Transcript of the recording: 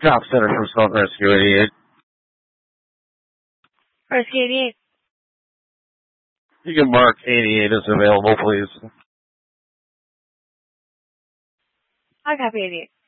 Job Center from South Rescue 88. Rescue 88. You can mark 88 as available, please. I copy 88.